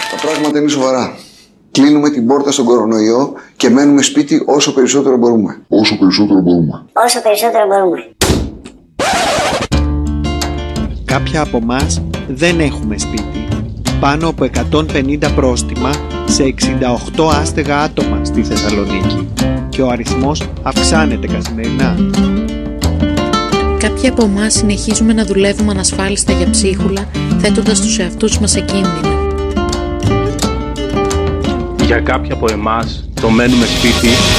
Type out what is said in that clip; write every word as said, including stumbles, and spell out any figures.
Τα πράγματα είναι σοβαρά. Κλείνουμε την πόρτα στον κορονοϊό και μένουμε σπίτι όσο περισσότερο μπορούμε. Όσο περισσότερο μπορούμε. Όσο περισσότερο μπορούμε. Κάποια από εμάς δεν έχουμε σπίτι. Πάνω από εκατόν πενήντα πρόστιμα σε εξήντα οκτώ άστεγα άτομα στη Θεσσαλονίκη. Και ο αριθμός αυξάνεται καθημερινά. Κάποιοι από εμάς συνεχίζουμε να δουλεύουμε ανασφάλιστα για ψίχουλα, θέτοντας τους εαυτούς μας σε κίνδυνο. Για κάποιοι από εμάς το μένουμε σπίτι